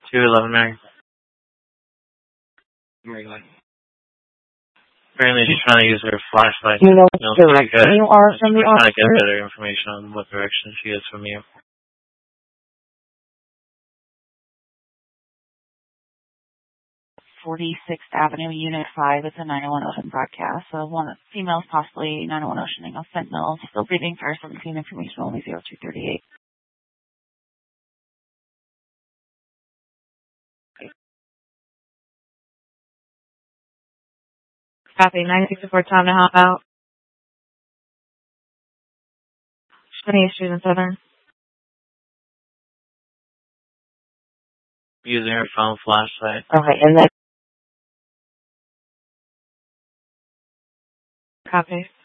211 Mary. Apparently she's trying to use her flashlight. Do you know what direction you are from the trying to get officer? better information on what direction she is from you. .46th Avenue, Unit 5. It's a 901 Ocean broadcast. So one females, possibly 901 Oceaning of fentanyl. Still breathing fire 17, information only 0238. Copy, 964, time to hop out. 28th Street and Southern. Using her phone flashlight. Okay, and then. Copy.